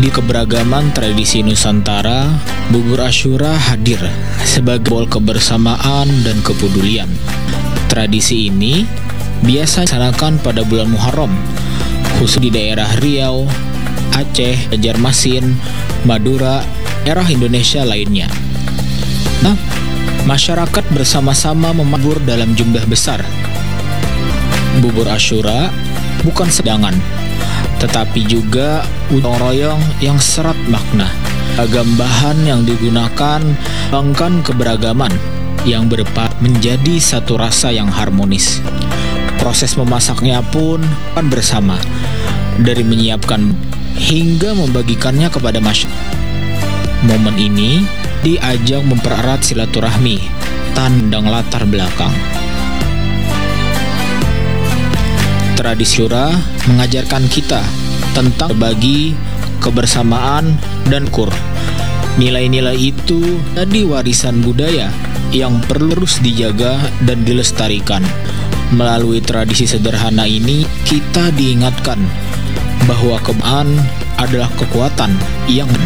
Di keberagaman tradisi Nusantara, bubur Asyura hadir sebagai simbol kebersamaan dan kepedulian. Tradisi ini biasa dilaksanakan pada bulan Muharram, khusus di daerah Riau, Aceh, Banjarmasin, Madura, daerah Indonesia lainnya. Nah, masyarakat bersama-sama memabur dalam jumlah besar. Bubur Asyura bukan sedangan, tetapi juga gotong royong yang serat makna. Beragam bahan yang digunakan mengembangkan keberagaman yang berpadu menjadi satu rasa yang harmonis. Proses memasaknya pun akan bersama, dari menyiapkan hingga membagikannya kepada masyarakat. Momen ini diajak mempererat silaturahmi tandang latar belakang. Tradisi Asyura mengajarkan kita tentang berbagi, kebersamaan, dan kur. Nilai-nilai itu jadi warisan budaya yang perlu terus dijaga dan dilestarikan. Melalui tradisi sederhana ini, kita diingatkan bahwa kebersamaan adalah kekuatan yang